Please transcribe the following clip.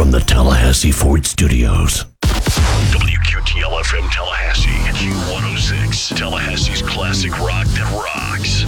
from the Tallahassee Ford Studios. WQTL FM Tallahassee, Q106, Tallahassee's classic rock that rocks.